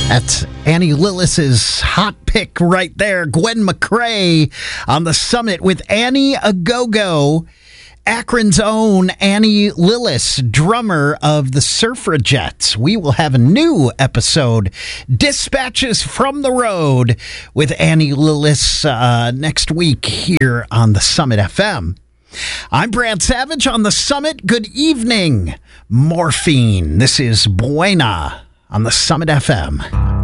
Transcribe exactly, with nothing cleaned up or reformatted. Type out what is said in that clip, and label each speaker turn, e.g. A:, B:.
A: That's Annie Lillis's hot pick right there. Gwen McCrae on the Summit with Annie A Go-Go, Akron's own Annie Lillis, drummer of the Suffragettes. We will have a new episode, Dispatches from the Road, with Annie Lillis uh, next week here on the Summit F M. I'm Brad Savage on the Summit. Good evening, Morphine. This is Buena on the Summit F M.